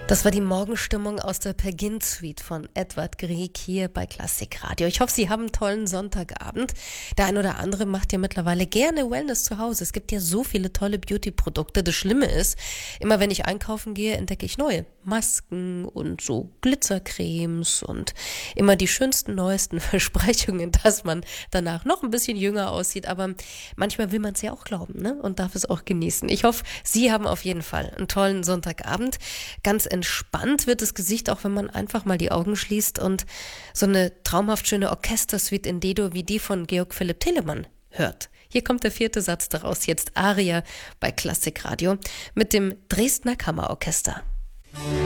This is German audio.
Das war die Morgenstimmung aus der Pergin Suite von Edvard Grieg hier bei Klassikradio. Ich hoffe, Sie haben einen tollen Sonntagabend. Der ein oder andere macht ja mittlerweile gerne Wellness zu Hause. Es gibt ja so viele tolle Beauty-Produkte. Das Schlimme ist, immer wenn ich einkaufen gehe, entdecke ich neue Masken und so Glitzercremes und immer die schönsten, neuesten Versprechungen, dass man danach noch ein bisschen jünger aussieht. Aber manchmal will man es ja auch glauben, ne? Und darf es auch genießen. Ich hoffe, Sie haben auf jeden Fall einen tollen Sonntagabend. Ganz entspannt wird das Gesicht, auch wenn man einfach mal die Augen schließt und so eine traumhaft schöne Orchestersuite in D-Dur wie die von Georg Philipp Telemann hört. Hier kommt der 4. Satz daraus, jetzt Aria bei Klassikradio mit dem Dresdner Kammerorchester.